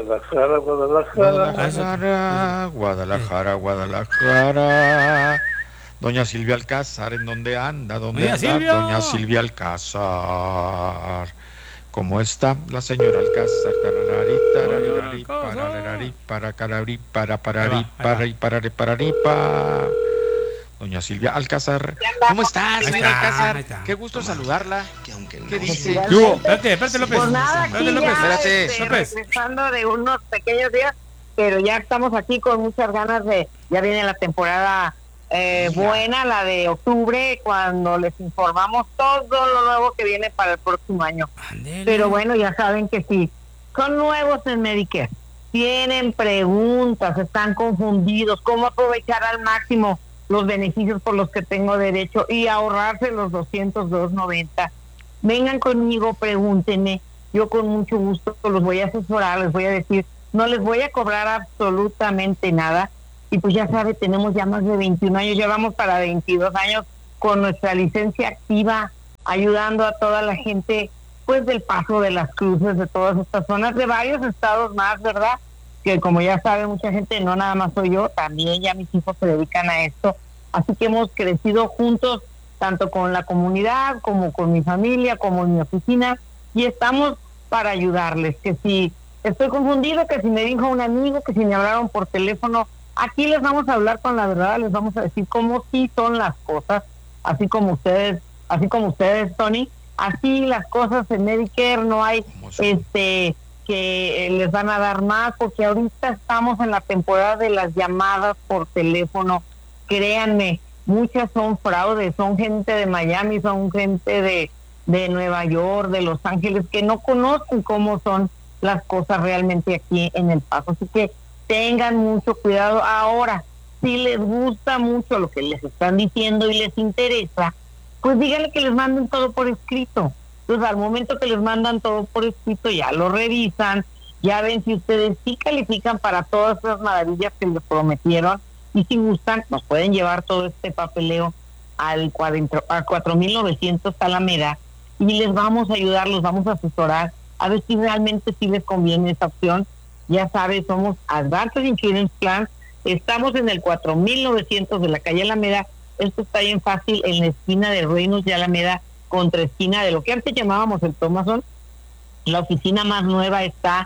S19: Guadalajara. Doña Silvia Alcázar, ¿en dónde anda? ¿Dónde anda? Doña Silvia Alcázar. ¿Cómo está la señora Alcázar? Doña Silvia Alcázar. ¿Cómo estás, señora Alcázar? Qué gusto saludarla. ¿Qué dice?
S18: Espérate, López.
S10: Por nada, aquí
S18: Espérate, López.
S10: ya regresando de unos pequeños días, pero ya estamos aquí con muchas ganas de, ya viene la temporada buena, la de octubre, cuando les informamos todo lo nuevo que viene para el próximo año.
S18: Andele.
S10: Pero bueno, ya saben que sí, son nuevos en Medicare, tienen preguntas, están confundidos, cómo aprovechar al máximo los beneficios por los que tengo derecho y ahorrarse los $202.90. Vengan conmigo, pregúntenme, yo con mucho gusto los voy a asesorar, les voy a decir, no les voy a cobrar absolutamente nada. Y pues ya sabe, tenemos ya más de 21 años, ya vamos para 22 años con nuestra licencia activa, ayudando a toda la gente, pues del Paso, de las Cruces, de todas estas zonas, de varios estados más, ¿verdad? Que como ya sabe mucha gente, no nada más soy yo, también ya mis hijos se dedican a esto. Así que hemos crecido juntos, tanto con la comunidad, como con mi familia, como en mi oficina, y estamos para ayudarles. Que si estoy confundido, que si me dijo un amigo, que si me hablaron por teléfono, aquí les vamos a hablar con la verdad, les vamos a decir cómo sí son las cosas, así como ustedes, Tony, así las cosas en Medicare, no hay que les van a dar más, porque ahorita estamos en la temporada de las llamadas por teléfono. Créanme, muchas son fraudes, son gente de Miami, son gente de Nueva York, de Los Ángeles, que no conocen cómo son las cosas realmente aquí en El Paso. Así que tengan mucho cuidado. Ahora, si les gusta mucho lo que les están diciendo y les interesa, pues díganle que les manden todo por escrito. Entonces, al momento que les mandan todo por escrito, ya lo revisan, ya ven si ustedes sí califican para todas esas maravillas que les prometieron, y si gustan, nos pueden llevar todo este papeleo al 4900 Alameda, y les vamos a ayudar, los vamos a asesorar, a ver si realmente sí les conviene esa opción. Ya sabes, somos Advantage Insurance Plan, estamos en el 4900 de la calle Alameda. Esto está bien fácil, en la esquina de Reynolds y Alameda, contra esquina de lo que antes llamábamos el Thomason. La oficina más nueva está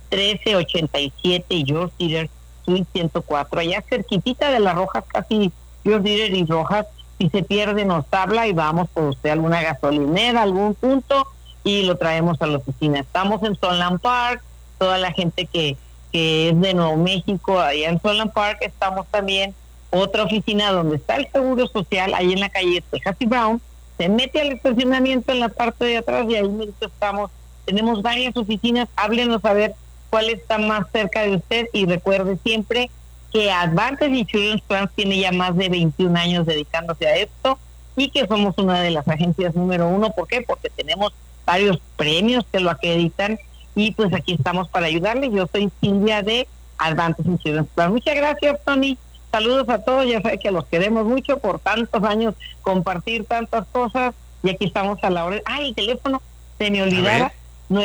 S10: 1387 George Dieter, Suite 104, allá cerquitita de las Rojas, casi George Dieter y Rojas. Si se pierde, nos habla y vamos por usted a alguna gasolinera, algún punto, y lo traemos a la oficina. Estamos en Sunland Park, toda la gente que es de Nuevo México, allá en Sunland Park estamos también. Otra oficina donde está el Seguro Social, ahí en la calle Texas y Brown, se mete al estacionamiento en la parte de atrás y ahí mismo estamos. Tenemos varias oficinas, háblenos a ver cuál está más cerca de usted, y recuerde siempre que Advantage Insurance Plans tiene ya más de 21 años dedicándose a esto, y que somos una de las agencias número 1. ¿Por qué? Porque tenemos varios premios que lo acreditan, y pues aquí estamos para ayudarle. Yo soy Silvia de Advantage Insurance Plans. Muchas gracias, Tony. Saludos a todos, ya saben que los queremos mucho por tantos años, compartir tantas cosas, y aquí estamos a la hora. El teléfono, se me olvidaba,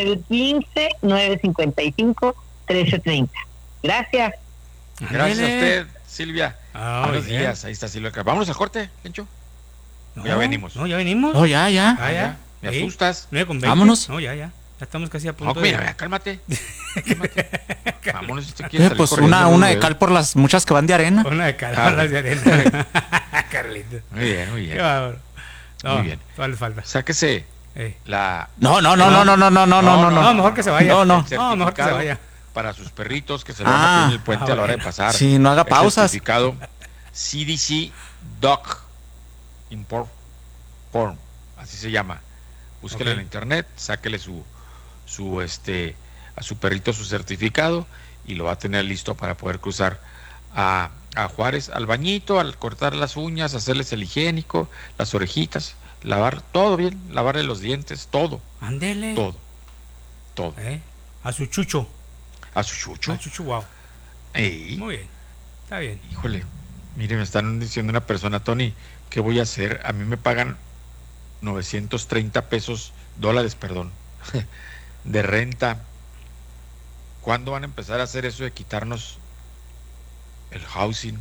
S10: 915-955-1330. Gracias.
S19: Gracias a usted, Silvia. Buenos días, ahí está Silvia. Vámonos al corte, Kencho. Ya venimos.
S18: No, ya venimos.
S20: Oh, ya.
S19: Me asustas.
S20: Vámonos.
S18: No, ya estamos casi a punto.
S19: No, mira, cálmate. Vámonos.
S20: Pues una de cal por las muchas que van de arena.
S18: Una de cal por las de arena. Carlito.
S19: Muy bien.
S18: Qué bárbaro. No,
S19: muy bien.
S18: ¿cuál le falta?
S19: Sáquese la...
S20: No,
S18: mejor que se vaya.
S20: No,
S18: mejor que se vaya.
S19: Para sus perritos que se van a poner el puente a la hora de pasar.
S20: Sí, no haga pausas.
S19: Certificado CDC Dog Import Form, así se llama. Búsquelo en internet, sáquele a su perrito su certificado, y lo va a tener listo para poder cruzar a Juárez, al bañito, al cortar las uñas, hacerles el higiénico, las orejitas, lavar todo bien, lavarle los dientes, todo.
S18: Ándele.
S19: Todo.
S18: A su chucho. Wow. Muy bien. Está bien.
S19: Híjole, mire, me están diciendo una persona, Tony, ¿qué voy a hacer? A mí me pagan $930 de renta. ¿Cuándo van a empezar a hacer eso de quitarnos el housing?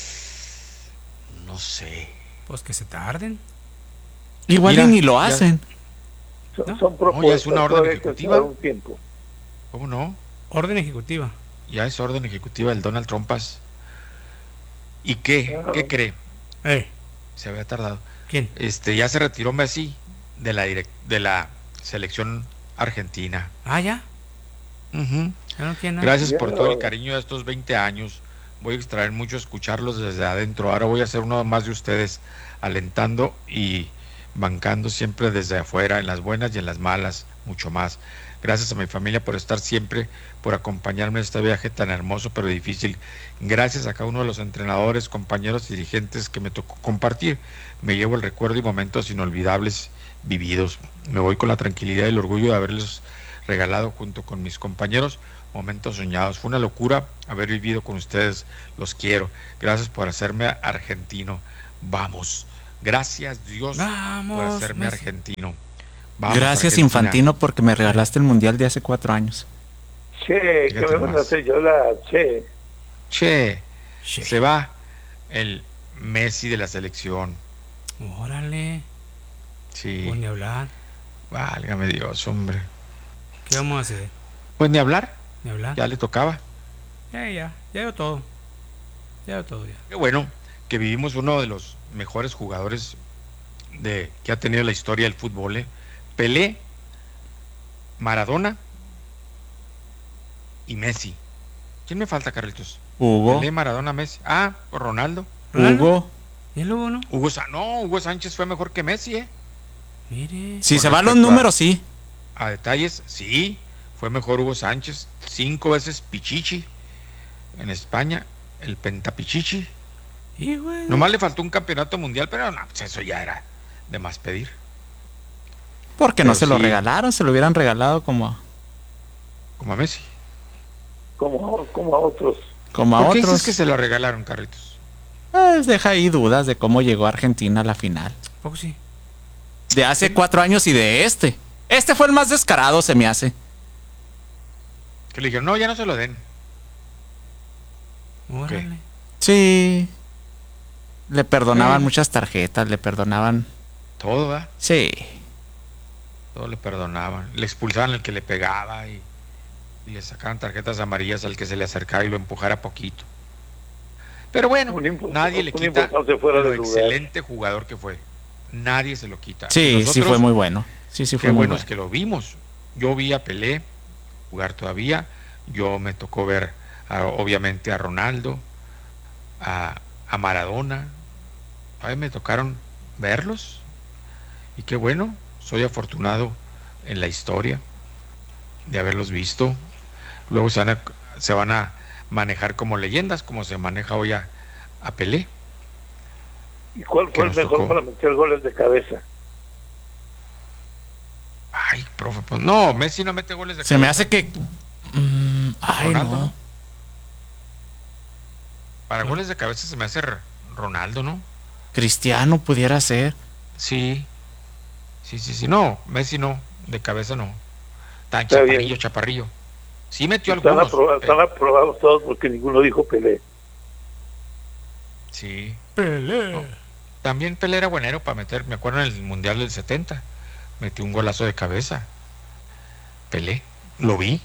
S19: No sé.
S18: Pues que se tarden.
S20: Igual y ni lo hacen.
S21: Son propuestas.
S19: Ya es una orden ejecutiva.
S21: Un tiempo.
S19: ¿Cómo no?
S18: Orden ejecutiva.
S19: Ya es orden ejecutiva del Donald Trumpas. ¿Y qué? ¿Qué cree? Se había tardado.
S18: ¿Quién?
S19: Ya se retiró Messi de la selección argentina.
S18: ¿Ya?
S19: Uh-huh.
S18: No tiene nada.
S19: Gracias por todo el cariño de estos 20 años. voy a extraer mucho escucharlos desde adentro. Ahora voy a ser uno más de ustedes, alentando y bancando siempre desde afuera, en las buenas y en las malas, mucho más. Gracias a mi familia por estar siempre, por acompañarme en este viaje tan hermoso pero difícil. Gracias a cada uno de los entrenadores, compañeros y dirigentes que me tocó compartir. Me llevo el recuerdo y momentos inolvidables vividos. Me voy con la tranquilidad y el orgullo de haberles regalado junto con mis compañeros momentos soñados. Fue una locura haber vivido con ustedes. Los quiero. Gracias por hacerme argentino. Vamos. Gracias, Dios, por hacerme argentino. Vamos,
S20: gracias,
S19: Argentina.
S20: Infantino, porque me regalaste el mundial de hace 4 años.
S21: Che, que me mandaste yo
S19: Che, se va el Messi de la selección.
S18: Órale.
S19: Sí.
S18: Pues ni hablar.
S19: Válgame Dios, hombre.
S18: ¿Qué vamos a hacer?
S19: Pues ni hablar.
S18: Ni hablar.
S19: Ya le tocaba.
S18: Ya dio todo. Ya.
S19: Qué bueno que vivimos uno de los mejores jugadores que ha tenido la historia del fútbol. Pelé, Maradona y Messi. ¿Quién me falta, Carlitos?
S20: Hugo.
S19: Pelé, Maradona, Messi. Ronaldo.
S20: Hugo.
S18: ¿Y el Hugo no?
S19: Hugo Sánchez fue mejor que Messi,
S18: Mire.
S20: Si se van los números, sí.
S19: A detalles, sí. Fue mejor Hugo Sánchez. 5 veces Pichichi en España. El Pentapichichi. Nomás le faltó un campeonato mundial, pero no, pues eso ya era de más pedir.
S20: Porque no se lo regalaron, se lo hubieran regalado como
S19: a Messi.
S21: Como a otros.
S19: ¿Por qué dices que se lo regalaron, Carlitos?
S20: Pues deja ahí dudas de cómo llegó Argentina a la final.
S18: ¿Poco sí?
S20: De hace 4 años y de este. Este fue el más descarado, se me hace.
S19: Que le dijeron, no, ya no se lo den.
S18: Órale.
S20: Sí. Le perdonaban muchas tarjetas, le perdonaban.
S19: Todo, ¿verdad?
S20: Sí.
S19: Todo le perdonaban. Le expulsaban al que le pegaba y le sacaban tarjetas amarillas al que se le acercaba y lo empujara poquito. Pero bueno, nadie le quita lo excelente jugador que fue. Nadie se lo quita.
S20: Sí, sí fue muy bueno. Sí, fue
S19: qué
S20: muy
S19: bueno
S20: bueno.
S19: Es que lo vimos. Yo vi a Pelé jugar todavía. Yo me tocó ver obviamente a Ronaldo, a Maradona. A mí me tocaron verlos. Y qué bueno, soy afortunado en la historia de haberlos visto. Luego se van a manejar como leyendas, como se maneja hoy a Pelé.
S21: ¿Y cuál fue el mejor para meter goles de cabeza?
S19: Ay, profe, pues no, Messi no mete goles de cabeza.
S20: Se me hace que...
S19: Ronaldo,
S20: no.
S19: Para goles de cabeza se me hace Ronaldo, ¿no?
S20: Cristiano pudiera ser.
S19: Sí. No, Messi no, de cabeza no. Tan chaparrillo. Sí metió algunos.
S21: Están aprobados todos porque ninguno dijo Pelé.
S19: Sí.
S18: Pelé.
S19: No. También Pelé era buenero para meter, me acuerdo en el Mundial del 70. Metió un golazo de cabeza. Pelé. Lo vi.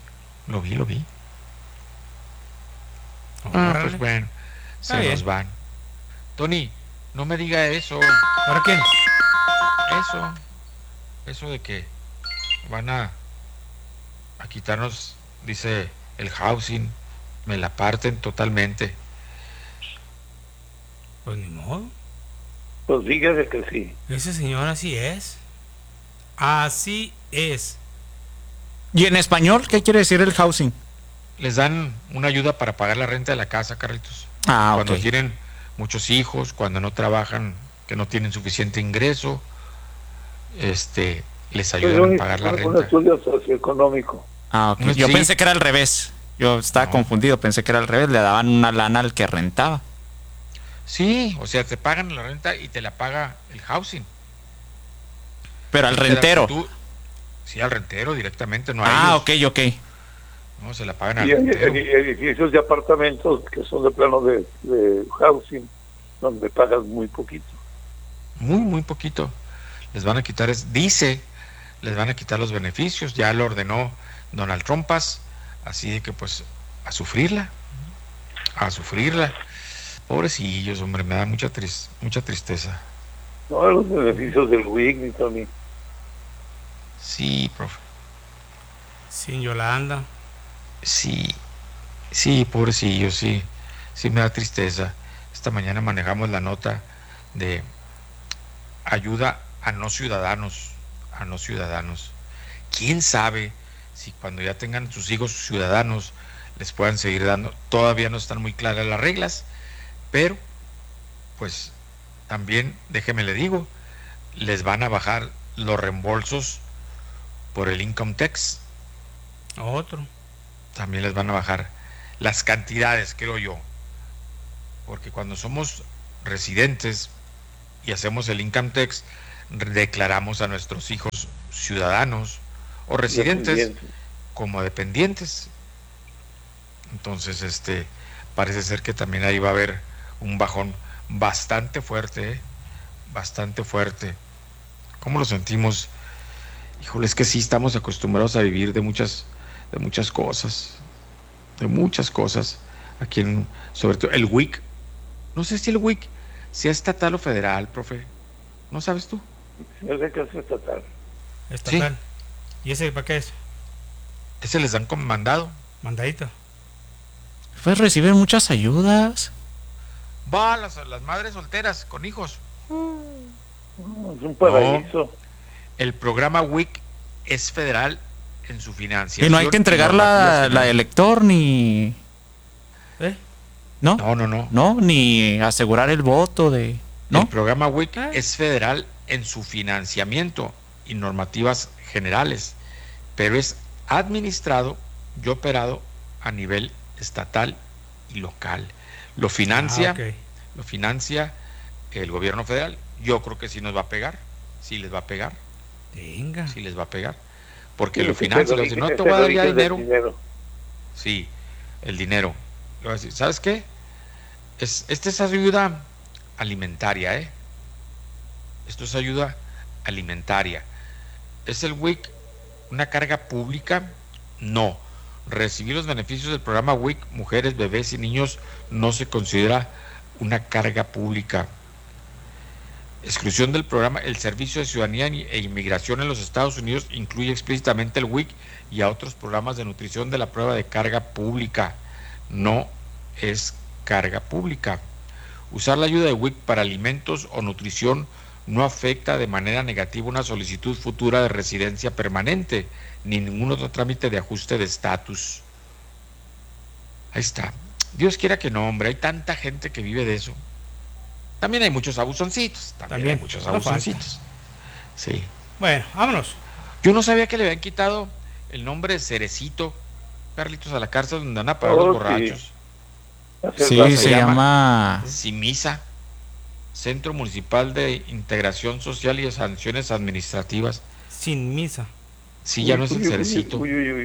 S19: Pues bueno, se nos van. Tony, no me diga eso.
S18: ¿Para qué?
S19: Eso de que van a quitarnos, dice, el housing, me la parten totalmente.
S18: Pues ni modo.
S21: Pues dígase que sí.
S18: Ese señor así es. Así es.
S20: ¿Y en español qué quiere decir el housing?
S19: Les dan una ayuda para pagar la renta de la casa, Carlitos. Cuando tienen muchos hijos, cuando no trabajan, que no tienen suficiente ingreso, les ayudan a pagar la renta.
S21: Un estudio socioeconómico.
S20: Yo pensé que era al revés. Yo estaba confundido, pensé que era al revés. Le daban una lana al que rentaba.
S19: Sí, o sea, te pagan la renta y te la paga el housing.
S20: Pero al rentero.
S19: Sí, al rentero directamente, no a ellos.
S20: Ok.
S19: No, se la pagan al
S21: y
S19: rentero.
S21: Edificios de apartamentos que son de plano de housing, donde pagas muy poquito.
S19: Muy poquito. Les van a quitar, les van a quitar los beneficios. Ya lo ordenó Donald Trump, así de que pues a sufrirla. Pobrecillos, hombre, me da mucha tristeza.
S21: No, los beneficios del WIC, ni Tony.
S19: Sí, profe.
S18: Sin Yolanda.
S19: Sí, pobrecillos, sí. sí me da tristeza. Esta mañana manejamos la nota de ayuda a no ciudadanos, ¿Quién sabe si cuando ya tengan sus hijos ciudadanos les puedan seguir dando? Todavía no están muy claras las reglas, pero pues también, déjeme le digo, les van a bajar los reembolsos por el income tax.
S18: Otro.
S19: También les van a bajar las cantidades, creo yo, porque cuando somos residentes y hacemos el income tax, declaramos a nuestros hijos ciudadanos o residentes como dependientes. Entonces, parece ser que también ahí va a haber un bajón bastante fuerte, bastante fuerte. ¿Cómo lo sentimos? Híjole, es que sí estamos acostumbrados a vivir de muchas cosas, aquí sobre todo el WIC. No sé si el WIC sea estatal o federal, profe. ¿No sabes tú?
S21: Yo sé que es estatal.
S18: Estatal.
S19: Sí.
S18: ¿Y ese para qué es?
S19: Ese les dan como mandado.
S18: Mandadito.
S20: Pues reciben muchas ayudas.
S19: Va a las madres solteras con hijos.
S21: Es un paraíso.
S19: No, el programa WIC es federal en su financiación.
S20: Y no hay que entregar la elector ni... ¿No?
S19: No,
S20: ni asegurar el voto de... ¿no?
S19: El programa WIC es federal en su financiamiento y normativas generales, pero es administrado y operado a nivel estatal y local. Lo financia el gobierno federal. Yo creo que sí nos va a pegar, sí les va a pegar.
S18: Venga.
S19: Sí les va a pegar. Porque lo financia, si no te voy a dar ya dinero. Sí, el dinero. Le voy a decir, ¿sabes qué? Esta es ayuda alimentaria, Esto es ayuda alimentaria. ¿Es el WIC una carga pública? No. Recibir los beneficios del programa WIC, mujeres, bebés y niños, no se considera una carga pública. Exclusión del programa. El Servicio de Ciudadanía e Inmigración en los Estados Unidos incluye explícitamente el WIC y a otros programas de nutrición de la prueba de carga pública. No es carga pública. Usar la ayuda de WIC para alimentos o nutrición no afecta de manera negativa una solicitud futura de residencia permanente ni ningún otro trámite de ajuste de estatus. Ahí está. Dios quiera que no, hombre, hay tanta gente que vive de eso. También hay muchos abusoncitos. También hay muchos abusoncitos. Sí.
S18: Bueno, vámonos.
S19: Yo no sabía que le habían quitado el nombre de Cerecito, Carlitos, a la cárcel donde van a pagar los borrachos.
S20: Sí, se llama
S19: CIMISA, Centro Municipal de Integración Social y de Sanciones Administrativas.
S18: Sin misa.
S19: Sí, ya no es el Cerecito.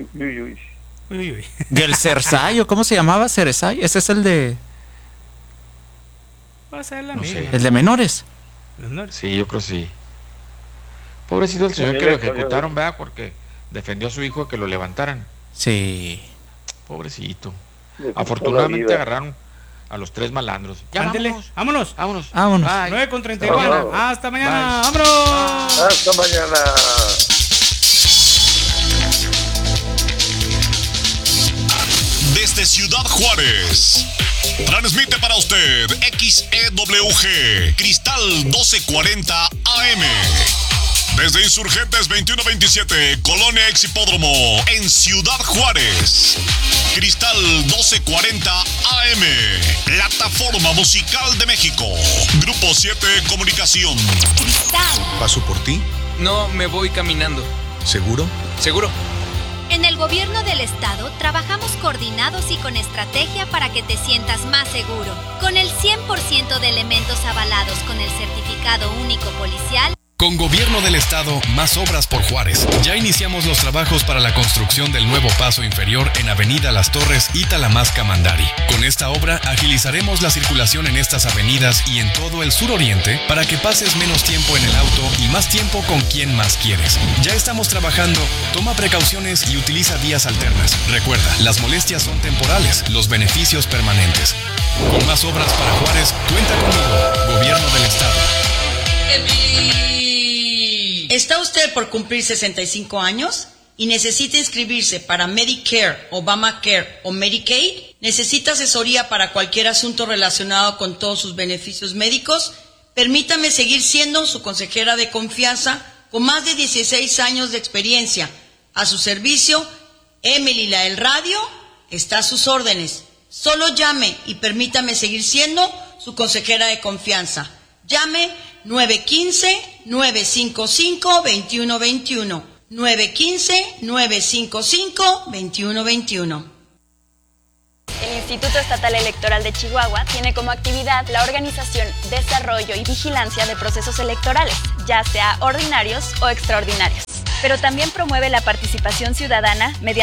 S20: ¿Y el Cersayo? ¿Cómo se llamaba? Cerezay. Ese es el de...
S18: Va a ser la
S20: el de menores.
S19: Sí, yo creo que sí. Pobrecito el señor que lo ejecutaron, ¿verdad? Porque defendió a su hijo que lo levantaran.
S20: Sí.
S19: Pobrecito. Afortunadamente agarraron a los 3 malandros. Ya,
S18: vámonos.
S19: 9:31.
S18: Hasta mañana. Vámonos.
S21: Hasta mañana.
S5: Desde Ciudad Juárez, transmite para usted XEWG Cristal 1240 AM. Desde Insurgentes 2127, Colonia Ex Hipódromo, en Ciudad Juárez. Cristal 1240 AM, Plataforma Musical de México. Grupo 7 Comunicación.
S9: Cristal.
S3: ¿Paso por ti?
S24: No, me voy caminando.
S3: ¿Seguro?
S24: ¿Seguro?
S9: En el gobierno del estado trabajamos coordinados y con estrategia para que te sientas más seguro. Con el 100% de elementos avalados con el certificado único policial.
S1: Con Gobierno del Estado, más obras por Juárez. Ya iniciamos los trabajos para la construcción del nuevo paso inferior en Avenida Las Torres y Talamasca Mandari. Con esta obra agilizaremos la circulación en estas avenidas y en todo el suroriente para que pases menos tiempo en el auto y más tiempo con quien más quieres. Ya estamos trabajando, toma precauciones y utiliza vías alternas. Recuerda, las molestias son temporales, los beneficios permanentes. Con más obras para Juárez, cuenta conmigo, Gobierno del Estado.
S27: ¿Está usted por cumplir 65 años y necesita inscribirse para Medicare, Obamacare o Medicaid? ¿Necesita asesoría para cualquier asunto relacionado con todos sus beneficios médicos? Permítame seguir siendo su consejera de confianza con más de 16 años de experiencia. A su servicio, Emily la del radio está a sus órdenes. Solo llame y permítame seguir siendo su consejera de confianza. Llame 915-955-2121. 915-955-2121.
S3: El Instituto Estatal Electoral de Chihuahua tiene como actividad la organización, desarrollo y vigilancia de procesos electorales, ya sea ordinarios o extraordinarios. Pero también promueve la participación ciudadana mediante